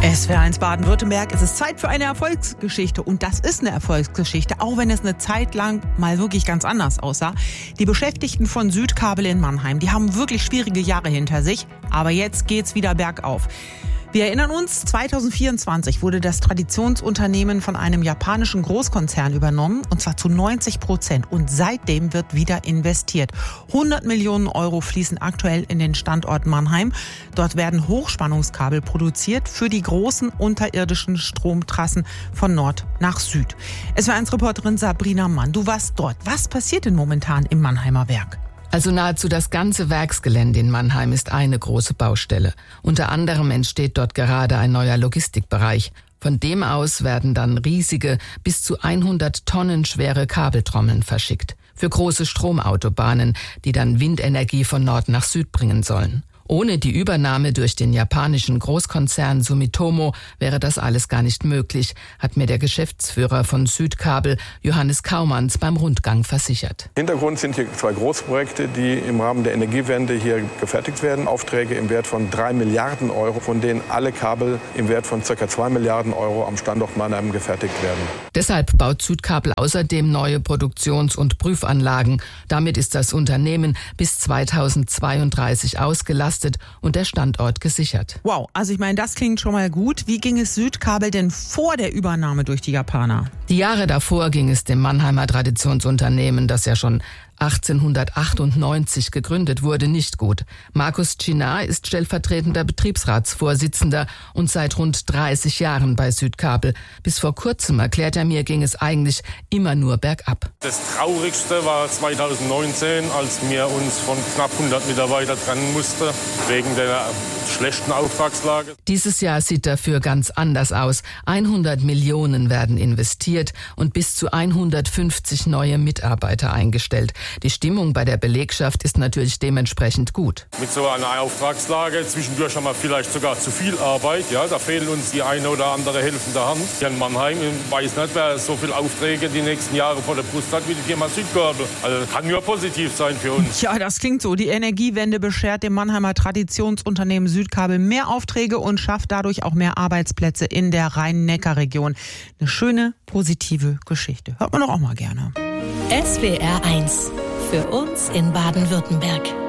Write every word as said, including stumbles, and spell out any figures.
S W R eins Baden-Württemberg, es ist Zeit für eine Erfolgsgeschichte. Und das ist eine Erfolgsgeschichte, auch wenn es eine Zeit lang mal wirklich ganz anders aussah. Die Beschäftigten von Südkabel in Mannheim, die haben wirklich schwierige Jahre hinter sich. Aber jetzt geht's wieder bergauf. Wir erinnern uns, zwanzig vierundzwanzig wurde das Traditionsunternehmen von einem japanischen Großkonzern übernommen, und zwar zu neunzig Prozent. Und seitdem wird wieder investiert. hundert Millionen Euro fließen aktuell in den Standort Mannheim. Dort werden Hochspannungskabel produziert für die großen unterirdischen Stromtrassen von Nord nach Süd. S W R eins Reporterin Sabrina Mann, du warst dort. Was passiert denn momentan im Mannheimer Werk? Also nahezu das ganze Werksgelände in Mannheim ist eine große Baustelle. Unter anderem entsteht dort gerade ein neuer Logistikbereich. Von dem aus werden dann riesige, bis zu hundert Tonnen schwere Kabeltrommeln verschickt. Für große Stromautobahnen, die dann Windenergie von Nord nach Süd bringen sollen. Ohne die Übernahme durch den japanischen Großkonzern Sumitomo wäre das alles gar nicht möglich, hat mir der Geschäftsführer von Südkabel, Johannes Kaumanns, beim Rundgang versichert. Hintergrund sind hier zwei Großprojekte, die im Rahmen der Energiewende hier gefertigt werden. Aufträge im Wert von drei Milliarden Euro, von denen alle Kabel im Wert von ca. zwei Milliarden Euro am Standort Mannheim gefertigt werden. Deshalb baut Südkabel außerdem neue Produktions- und Prüfanlagen. Damit ist das Unternehmen bis zweitausendzweiunddreißig ausgelastet und der Standort gesichert. Wow, also ich meine, das klingt schon mal gut. Wie ging es Südkabel denn vor der Übernahme durch die Japaner? Die Jahre davor ging es dem Mannheimer Traditionsunternehmen, das ja schon achtzehnhundertachtundneunzig gegründet wurde, nicht gut. Markus Czinar ist stellvertretender Betriebsratsvorsitzender und seit rund dreißig Jahren bei Südkabel. Bis vor kurzem, erklärt er mir, ging es eigentlich immer nur bergab. Das Traurigste war zweitausendneunzehn, als wir uns von knapp hundert Mitarbeitern trennen mussten, wegen der schlechten Auftragslage. Dieses Jahr sieht dafür ganz anders aus. hundert Millionen werden investiert und bis zu hundertfünfzig neue Mitarbeiter eingestellt. Die Stimmung bei der Belegschaft ist natürlich dementsprechend gut. Mit so einer Auftragslage, zwischendurch haben wir vielleicht sogar zu viel Arbeit. Ja, da fehlen uns die eine oder andere helfende Hand. Hier in Mannheim, ich weiß nicht, wer so viele Aufträge die nächsten Jahre vor der Brust hat wie die Firma Südkabel. Also kann nur positiv sein für uns. Ja, das klingt so. Die Energiewende beschert dem Mannheimer Traditionsunternehmen Südkabel mehr Aufträge und schafft dadurch auch mehr Arbeitsplätze in der Rhein-Neckar-Region. Eine schöne, positive Geschichte. Hört man doch auch mal gerne. S W R eins. Für uns in Baden-Württemberg.